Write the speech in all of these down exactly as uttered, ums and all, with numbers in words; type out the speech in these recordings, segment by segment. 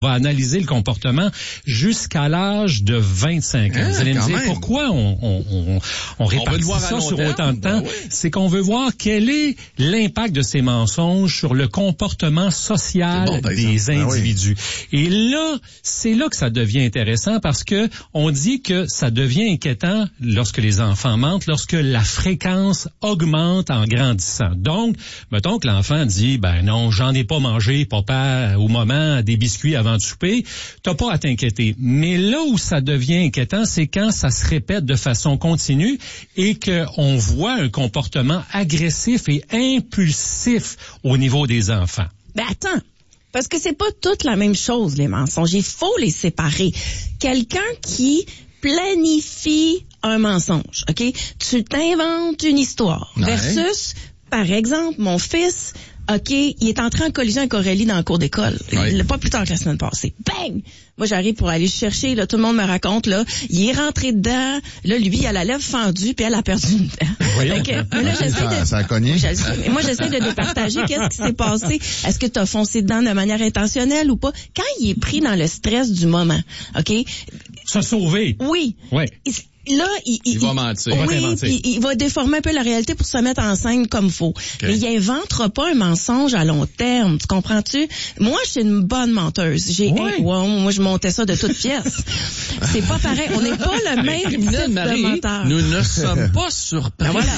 On va analyser le comportement jusqu'à l'âge de vingt-cinq ans. Ah, vous allez me dire même. pourquoi on, on, on, on répartit ça sur terme. autant de temps. Ben oui. C'est qu'on veut voir quel est l'impact de ces mensonges sur le comportement social bon, des individus. Ben oui. Et là, c'est là que ça devient intéressant parce que on dit que ça devient inquiétant lorsque les enfants mentent, lorsque la fréquence augmente en grandissant. Donc, mettons que l'enfant dit, ben non, j'en ai pas mangé, papa, au moment des biscuits avant de souper, t'as pas à t'inquiéter. Mais là où ça devient inquiétant, c'est quand ça se répète de façon continue et qu'on voit un comportement agressif et impulsif au niveau des enfants. Ben attends, parce que c'est pas toute la même chose, les mensonges. Il faut les séparer. Quelqu'un qui planifie un mensonge, OK? Tu t'inventes une histoire ouais. versus, par exemple, mon fils... OK, il est entré en collision avec Aurélie dans le cours d'école. Oui. Pas plus tard que la semaine passée. Bang! Moi, j'arrive pour aller chercher, là, tout le monde me raconte, là, il est rentré dedans, là, lui, il a la lèvre fendue, puis elle a perdu une dent. Voyons. Que, mais là, j'essaie ça, de... ça a cogné. Je, moi, j'essaie de départager qu'est-ce qui s'est passé. Est-ce que tu as foncé dedans de manière intentionnelle ou pas? Quand il est pris dans le stress du moment, OK? Se sauver. Oui. Oui. Là, il, il, il va mentir. Oui, il va, il, il va déformer un peu la réalité pour se mettre en scène comme faut. Okay. Mais il inventera pas un mensonge à long terme, tu comprends-tu? Moi, je suis une bonne menteuse. J'ai, oui. hey, wow, moi, je montais ça de toutes pièces. C'est pas pareil. On n'est pas le même type de menteur. Nous ne sommes pas surpris. Ben voilà.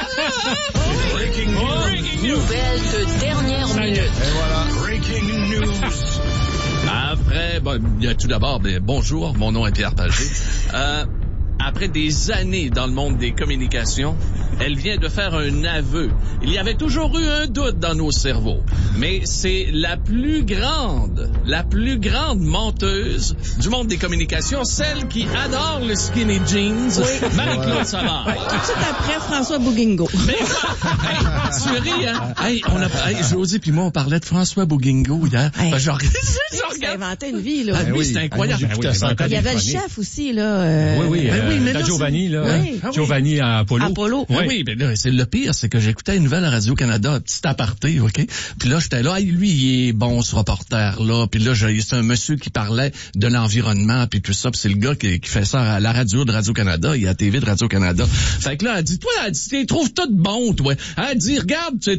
Breaking news. Nouvelles de dernière minute. Et voilà. Breaking news. Après, bon, tout d'abord, ben, bonjour, mon nom est Pierre Pagé. Euh, Après des années dans le monde des communications, elle vient de faire un aveu. Il y avait toujours eu un doute dans nos cerveaux, mais c'est la plus grande, la plus grande menteuse du monde des communications, celle qui adore le skinny jeans, oui. Marie-Claude Savard. Ouais, tout de suite après, François Bouguingo. Mais, hey, tu ris, hein? Hey, on a, hey, Josie puis moi, on parlait de François Bouguingo hier. Hey. Ben, genre, il a inventé une vie, là. Ah, oui, oui, c'est incroyable. Ah, oui, oui, il y avait le chef aussi, là. Euh... Oui, oui. Ben, Euh, oui, mais la là, Giovanni, là. Oui. Hein? Giovanni à Apollo. Apollo. Oui, oui, mais là, c'est le pire, c'est que j'écoutais une nouvelle à Radio-Canada, un petit aparté, OK? Puis là, j'étais là, hey, lui, il est bon, ce reporter-là. Puis là, c'est un monsieur qui parlait de l'environnement, puis tout ça. Puis c'est le gars qui, qui fait ça à la radio de Radio-Canada, il y a la T V de Radio-Canada. Fait que là, elle dit, toi, elle dit, tu trouves tout bon, toi. Elle dit, regarde, tu elle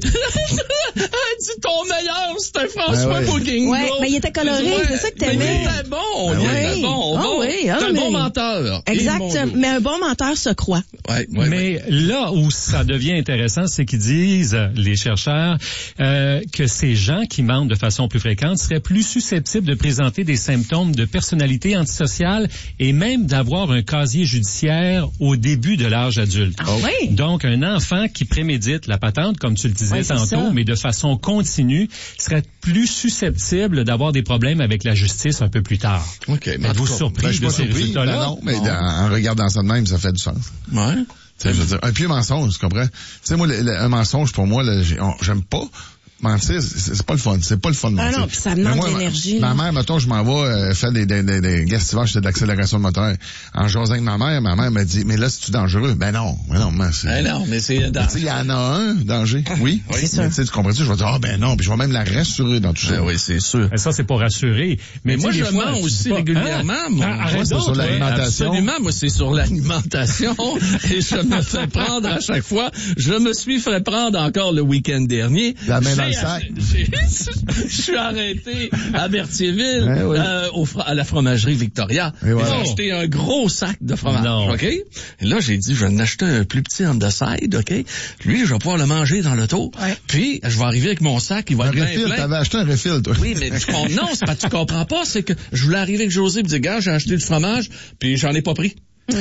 dit, ton meilleur, c'était François ben oui. Bouguingo. Ouais, mais il était coloré, ouais, c'est ça que t'aimais. Mais il était bon, ben il oui. était bon. Ah bon. oui, ah, c'est un mais... bon menteur. Exact, mais un bon menteur se croit. Ouais, ouais, mais ouais. là où ça devient intéressant, c'est qu'ils disent, les chercheurs, euh, que ces gens qui mentent de façon plus fréquente seraient plus susceptibles de présenter des symptômes de personnalité antisociale et même d'avoir un casier judiciaire au début de l'âge adulte. Ah oui? Donc, un enfant qui prémédite la patente, comme tu le disais ouais, tantôt, ça. mais de façon continue, serait plus susceptible d'avoir des problèmes avec la justice un peu plus tard. OK, mais Êtes-vous surpris ben, je suis de pas ces surpris. résultats-là? Ben non, mais dans, en regardant ça de même, ça fait du sens. Ouais. Tu sais, je veux dire, un pied mensonge, tu comprends? Tu sais, moi, le, le, un mensonge, pour moi, là, j'ai, on, j'aime pas. Mentir, c'est, c'est pas le fun. C'est pas le fun de mentir. Ah non, puis ça demande moi, d'énergie. Ma, là. ma mère, mettons, je m'en vais euh, faire des, des, des, des gastivants, j'étais de l'accélération de moteur. En jasant avec ma mère, ma mère m'a dit, mais là, c'est-tu dangereux? Ben non, ben non, mais c'est... Ben non, mais c'est... Tu sais, il y en a un, danger. Oui, oui, c'est sûr. Tu comprends-tu? Je vais dire, ah ben non, puis je vais même la rassurer dans tout ça. Ben oui, c'est sûr. Ça, c'est pas rassuré. Mais, Mais moi, je fois, mens aussi pas, régulièrement. Hein? Moi, Ah, moi, arrête c'est donc, sur ouais. l'alimentation. Absolument, moi, c'est sur l'alimentation. Et je me fais prendre à chaque fois. Je me suis fait prendre encore le week-end dernier. La main dans le J'ai- sac. j'ai- Je suis arrêté à Berthierville, Ouais, ouais. euh, au fro- à la fromagerie Victoria. Et voilà. J'ai acheté un gros sac de fromage. Non. OK? Et là, j'ai dit, je vais en acheter un plus petit on the side, OK? Lui, je vais pouvoir le manger dans l'auto. Ouais. Puis, je vais arriver avec mon sac, il va Un être bien refill, plein. t'avais acheté un refill, toi. Oui, mais tu com- non, c'est pas tu comprends pas, c'est que je voulais arriver avec José et dire, gars, j'ai acheté du fromage, puis j'en ai pas pris. Ouais,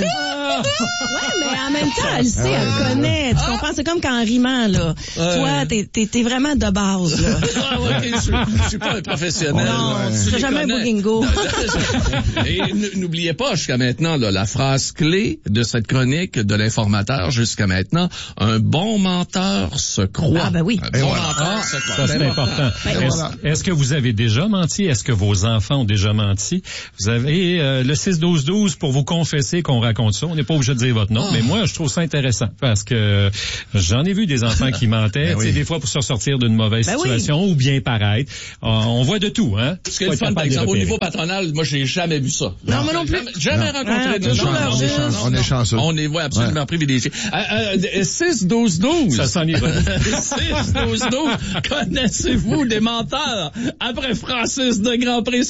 mais en même temps, elle sait, elle connaît. Tu comprends? C'est comme quand rimant, là. Ouais. Toi, t'es, t'es, t'es vraiment de base, là. Ah, ouais, ok, je, je suis pas un professionnel. Non, là. tu Tu seras les jamais un connais. Bouguingo. Non, Et n- n'oubliez pas, jusqu'à maintenant, là, la phrase clé de cette chronique de l'informateur jusqu'à maintenant, un bon menteur se croit. Ah, ben oui. Un Et bon voilà. menteur se croit. Ça, c'est important. Ben, Est-ce, voilà. est-ce que vous avez déjà menti? Est-ce que vos enfants ont déjà menti? Vous avez euh, le six douze douze pour vous confesser qu'on raconte ça. On n'est pas obligé de dire votre nom, oh. mais moi, je trouve ça intéressant parce que j'en ai vu des enfants qui mentaient, ben oui. des fois pour se sortir d'une mauvaise ben situation oui. ou bien paraître. Euh, on voit de tout, hein. Ce qui est le fun, par exemple, au niveau patronal, moi, j'ai jamais vu ça. Non, non moi non plus. Jamais, jamais non. rencontré de gens. On, on est chanceux. On est ouais, absolument ouais. privilégiés. Euh, euh, six douze douze. Ça s'en ira. six douze douze. Connaissez-vous des menteurs? Après Francis de Grandpré